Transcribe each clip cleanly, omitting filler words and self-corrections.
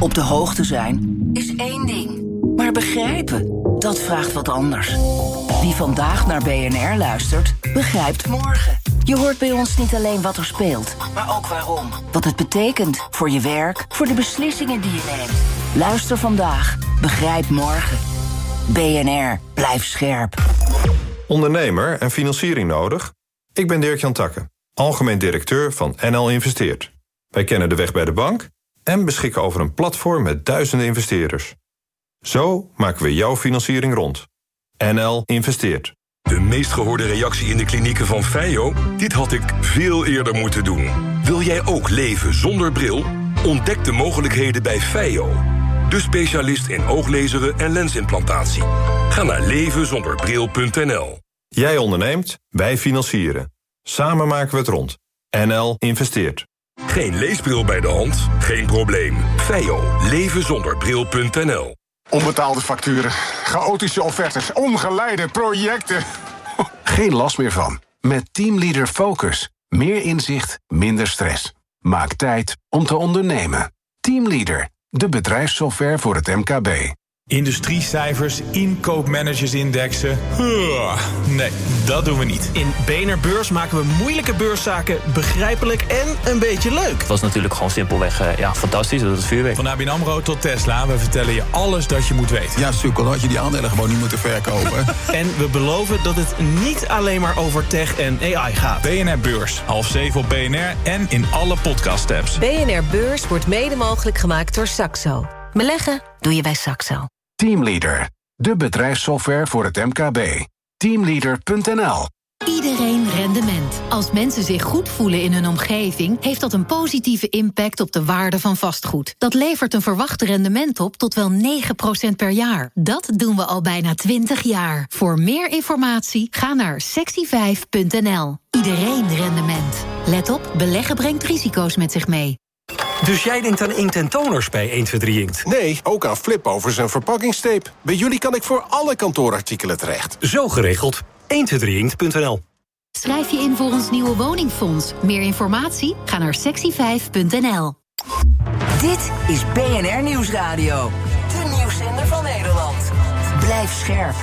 Op de hoogte zijn is één ding. Maar begrijpen, dat vraagt wat anders. Wie vandaag naar BNR luistert, begrijpt morgen. Je hoort bij ons niet alleen wat er speelt, maar ook waarom. Wat het betekent voor je werk, voor de beslissingen die je neemt. Luister vandaag, begrijp morgen. BNR, blijf scherp. Ondernemer en financiering nodig? Ik ben Dirk-Jan Takke, algemeen directeur van NL Investeert. Wij kennen de weg bij de bank en beschikken over een platform met duizenden investeerders. Zo maken we jouw financiering rond. NL Investeert. De meest gehoorde reactie in de klinieken van Feio? Dit had ik veel eerder moeten doen. Wil jij ook leven zonder bril? Ontdek de mogelijkheden bij Feio. De specialist in ooglezeren en lensimplantatie. Ga naar levenzonderbril.nl. Jij onderneemt, wij financieren. Samen maken we het rond. NL Investeert. Geen leesbril bij de hand? Geen probleem. Feio. Levenzonderbril.nl. Onbetaalde facturen, chaotische offertes, ongeleide projecten. Geen last meer van. Met Teamleader Focus. Meer inzicht, minder stress. Maak tijd om te ondernemen. Teamleader, de bedrijfssoftware voor het MKB. Industriecijfers, inkoopmanagersindexen. Nee, dat doen we niet. In BNR Beurs maken we moeilijke beurszaken begrijpelijk en een beetje leuk. Het was natuurlijk gewoon simpelweg fantastisch, dat is vuurwerk. Van ABN AMRO tot Tesla, we vertellen je alles dat je moet weten. Ja, sukkel, had je die aandelen gewoon niet moeten verkopen. En we beloven dat het niet alleen maar over tech en AI gaat. BNR Beurs, 6:30 op BNR en in alle podcast-apps. BNR Beurs wordt mede mogelijk gemaakt door Saxo. Beleggen doe je bij Saxo. Teamleader, de bedrijfssoftware voor het MKB. Teamleader.nl. Iedereen rendement. Als mensen zich goed voelen in hun omgeving, heeft dat een positieve impact op de waarde van vastgoed. Dat levert een verwacht rendement op tot wel 9% per jaar. Dat doen we al bijna 20 jaar. Voor meer informatie ga naar sexy5.nl. Iedereen rendement. Let op, beleggen brengt risico's met zich mee. Dus jij denkt aan inkt en toners bij 123 Inkt? Nee, ook aan flipovers en verpakkingstape. Bij jullie kan ik voor alle kantoorartikelen terecht. Zo geregeld. 123inkt.nl. Schrijf je in voor ons nieuwe woningfonds. Meer informatie? Ga naar sexy5.nl. Dit is BNR Nieuwsradio. De nieuwszender van Nederland. Blijf scherp.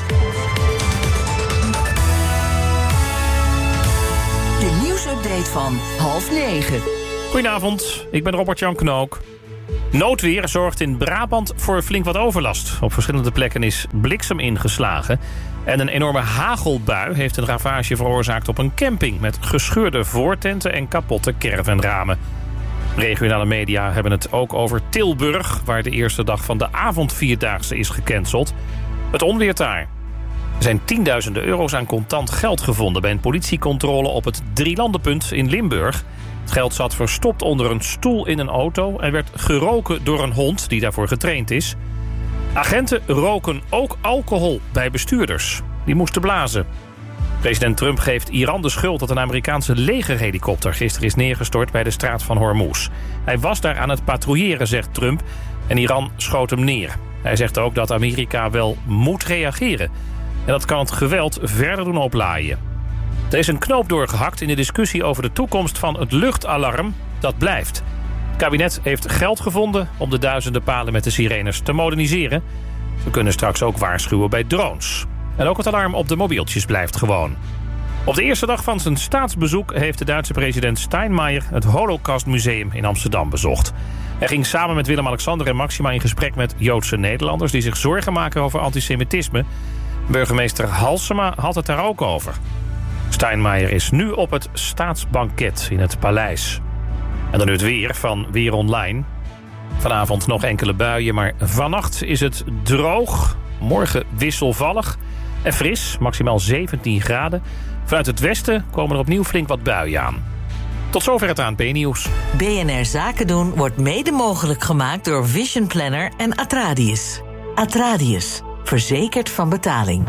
De nieuwsupdate van 8:30. Goedenavond, ik ben Robert-Jan Knook. Noodweer zorgt in Brabant voor flink wat overlast. Op verschillende plekken is bliksem ingeslagen. En een enorme hagelbui heeft een ravage veroorzaakt op een camping... met gescheurde voortenten en kapotte caravanramen. Regionale media hebben het ook over Tilburg... waar de eerste dag van de avondvierdaagse is gecanceld. Het onweert daar. Er zijn tienduizenden euro's aan contant geld gevonden... bij een politiecontrole op het Drielandenpunt in Limburg... Het geld zat verstopt onder een stoel in een auto... en werd geroken door een hond die daarvoor getraind is. Agenten roken ook alcohol bij bestuurders. Die moesten blazen. President Trump geeft Iran de schuld dat een Amerikaanse legerhelikopter... gisteren is neergestort bij de straat van Hormuz. Hij was daar aan het patrouilleren, zegt Trump... en Iran schoot hem neer. Hij zegt ook dat Amerika wel moet reageren. En dat kan het geweld verder doen oplaaien. Er is een knoop doorgehakt in de discussie over de toekomst van het luchtalarm. Dat blijft. Het kabinet heeft geld gevonden om de duizenden palen met de sirenes te moderniseren. Ze kunnen straks ook waarschuwen bij drones. En ook het alarm op de mobieltjes blijft gewoon. Op de eerste dag van zijn staatsbezoek heeft de Duitse president Steinmeier het Holocaustmuseum in Amsterdam bezocht. Hij ging samen met Willem-Alexander en Maxima in gesprek met Joodse Nederlanders die zich zorgen maken over antisemitisme. Burgemeester Halsema had het daar ook over. Steinmeier is nu op het staatsbanket in het paleis. En dan nu het weer van Weer Online. Vanavond nog enkele buien, maar vannacht is het droog. Morgen wisselvallig en fris, maximaal 17 graden. Vanuit het westen komen er opnieuw flink wat buien aan. Tot zover het ANP-nieuws. BNR Zaken doen wordt mede mogelijk gemaakt door Vision Planner en Atradius. Atradius, verzekerd van betaling.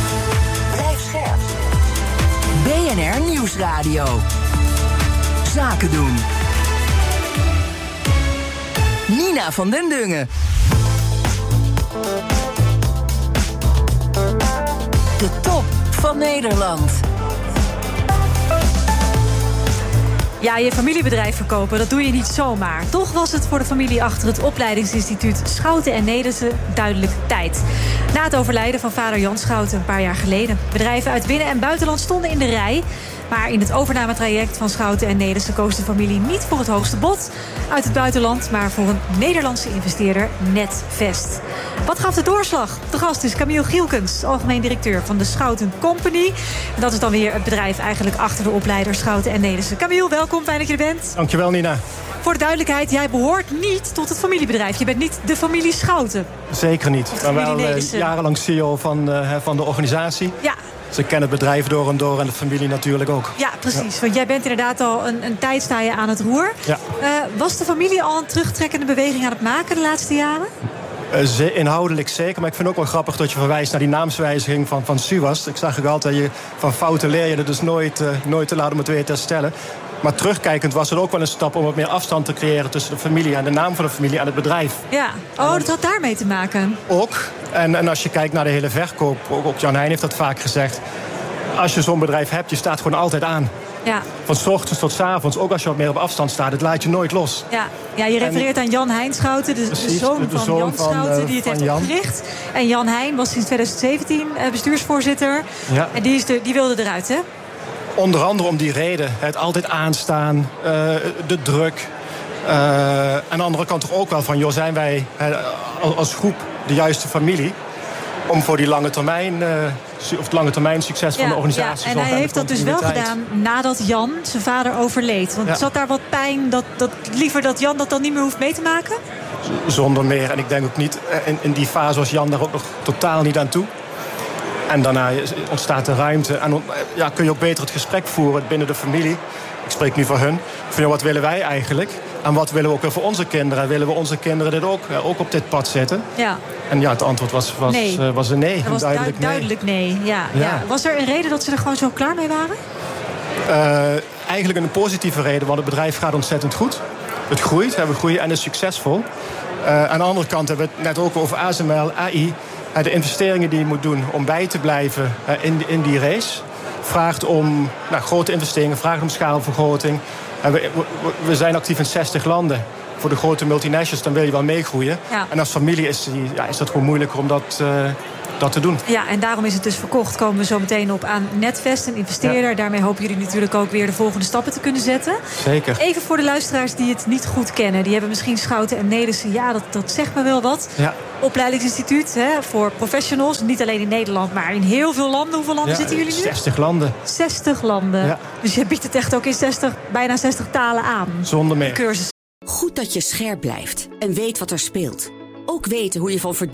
Blijf scherp. BNR Nieuwsradio. Zaken doen. Nina van den Dungen. De top van Nederland. Ja, je familiebedrijf verkopen, dat doe je niet zomaar. Toch was het voor de familie achter het opleidingsinstituut Schouten en Nelissen duidelijk tijd. Na het overlijden van vader Jan Schouten een paar jaar geleden. Bedrijven uit binnen- en buitenland stonden in de rij. Maar in het overnametraject van Schouten en Nelissen koos de familie niet voor het hoogste bod uit het buitenland, maar voor een Nederlandse investeerder, Netvest. Wat gaf de doorslag? De gast is Camille Gielkens, algemeen directeur van de Schouten Company. En dat is dan weer het bedrijf eigenlijk achter de opleider Schouten en Nelissen. Camille, welkom, fijn dat je er bent. Dankjewel, Nina. Voor de duidelijkheid, jij behoort niet tot het familiebedrijf. Je bent niet de familie Schouten. Zeker niet. Ik ben wel jarenlang CEO van de organisatie. Ja. Dus ik ken het bedrijf door en door en de familie natuurlijk ook. Ja, precies. Ja. Want jij bent inderdaad al een tijd sta je aan het roer. Ja. Was de familie al een terugtrekkende beweging aan het maken de laatste jaren? Inhoudelijk zeker, maar ik vind ook wel grappig dat je verwijst naar die naamswijziging van SUAS. Ik zag ook altijd, van fouten leer je er dus nooit te laten om het weer te herstellen. Maar terugkijkend was het ook wel een stap om wat meer afstand te creëren tussen de familie en de naam van de familie en het bedrijf. Ja, dat had daarmee te maken. Ook. En als je kijkt naar de hele verkoop, ook Jan Heijn heeft dat vaak gezegd. Als je zo'n bedrijf hebt, je staat gewoon altijd aan. Ja. Van 's ochtends tot 's avonds, ook als je wat meer op afstand staat, het laat je nooit los. Ja, je refereert aan Jan Heijn Schouten, de zoon van Jan Schouten, die het heeft opgericht. En Jan Heijn was sinds 2017 bestuursvoorzitter. Ja. En die wilde eruit, hè? Onder andere om die reden. Het altijd aanstaan, de druk. Aan de andere kant toch ook wel van, joh, zijn wij als groep de juiste familie om voor die lange termijn succes van de organisatie te zorgen. En hij heeft dat dus wel gedaan nadat Jan, zijn vader, overleed. Want zat daar wat pijn liever dat Jan dat dan niet meer hoeft mee te maken? Zonder meer. En ik denk ook niet, in die fase was Jan daar ook nog totaal niet aan toe. En daarna ontstaat de ruimte. En kun je ook beter het gesprek voeren binnen de familie. Ik spreek nu voor hun. Van, wat willen wij eigenlijk? En wat willen we ook weer voor onze kinderen? Willen we onze kinderen dit ook op dit pad zetten? Ja. En het antwoord was een nee. Dat was duidelijk nee. Ja. Was er een reden dat ze er gewoon zo klaar mee waren? Eigenlijk een positieve reden, want het bedrijf gaat ontzettend goed. Het groeit, we groeien en is succesvol. Aan de andere kant hebben we het net ook over ASML, AI. De investeringen die je moet doen om bij te blijven in die race vraagt om grote investeringen, vraagt om schaalvergroting. We zijn actief in 60 landen. Voor de grote multinationals dan wil je wel meegroeien. Ja. En als familie is dat gewoon moeilijker om dat te doen. Ja, en daarom is het dus verkocht. Komen we zo meteen op aan Netvest, een investeerder. Ja. Daarmee hopen jullie natuurlijk ook weer de volgende stappen te kunnen zetten. Zeker. Even voor de luisteraars die het niet goed kennen. Die hebben misschien Schouten en Nelissen. Ja, dat zegt me wel wat. Ja. Opleidingsinstituut voor professionals. Niet alleen in Nederland, maar in heel veel landen. Hoeveel landen zitten jullie nu? 60 landen. 60 landen. Ja. Dus je biedt het echt ook in bijna 60 talen aan. Zonder meer. Cursus. Goed dat je scherp blijft en weet wat er speelt. Ook weten hoe je van